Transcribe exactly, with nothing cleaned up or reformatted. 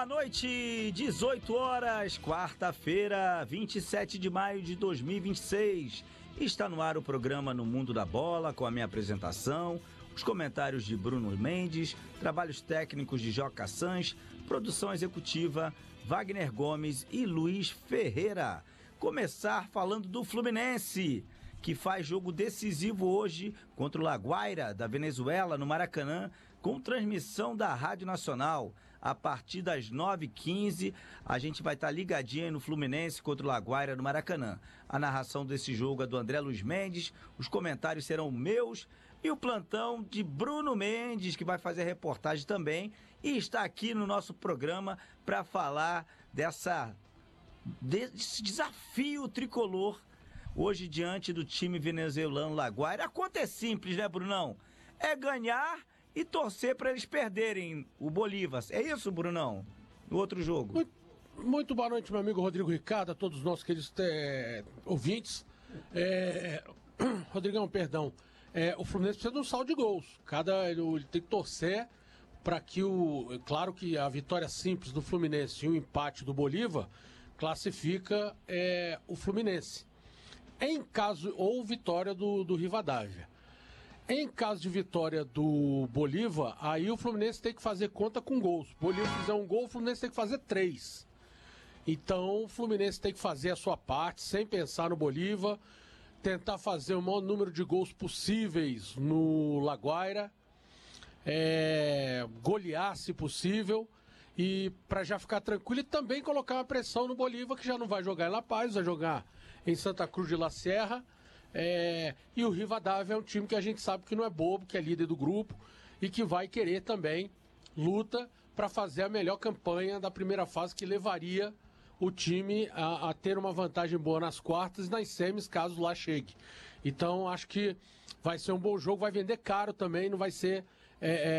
Boa noite, dezoito horas, quarta-feira, vinte e sete de maio de dois mil e vinte e seis. Está no ar o programa No Mundo da Bola, com a minha apresentação, os comentários de Bruno Mendes, trabalhos técnicos de Joca Sanz, produção executiva Wagner Gomes e Luiz Ferreira. Começar falando do Fluminense, que faz jogo decisivo hoje contra o La Guaira, da Venezuela, no Maracanã, com transmissão da Rádio Nacional. A partir das nove e quinze, a gente vai estar ligadinho aí no Fluminense contra o La Guaira, no Maracanã. A narração desse jogo é do André Luiz Mendes, os comentários serão meus e o plantão de Bruno Mendes, que vai fazer a reportagem também, e está aqui no nosso programa para falar dessa, desse desafio tricolor hoje diante do time venezuelano La Guaira. A conta é simples, né, Brunão? É ganhar e torcer para eles perderem o Bolívar. É isso, Brunão? No outro jogo. Muito, muito boa noite, meu amigo Rodrigo Ricardo, a todos os nossos queridos é, ouvintes. É, Rodrigão, perdão. É, o Fluminense precisa de um saldo de gols. Cada, ele, ele tem que torcer para que o... Claro que a vitória simples do Fluminense e o empate do Bolívar classifica é, o Fluminense. Em caso, ou vitória do, do Rivadavia. Em caso de vitória do Bolívar, aí o Fluminense tem que fazer conta com gols. Se o Bolívar fizer um gol, o Fluminense tem que fazer três. Então o Fluminense tem que fazer a sua parte, sem pensar no Bolívar, tentar fazer o maior número de gols possíveis no La Guaira, é, golear se possível, e para já ficar tranquilo e também colocar uma pressão no Bolívar, que já não vai jogar em La Paz, vai jogar em Santa Cruz de la Sierra. É, e o Rivadavia é um time que a gente sabe que não é bobo, que é líder do grupo e que vai querer também luta para fazer a melhor campanha da primeira fase, que levaria o time a, a ter uma vantagem boa nas quartas e nas semis, caso lá chegue. Então acho que vai ser um bom jogo, vai vender caro também, não vai ser... É, é,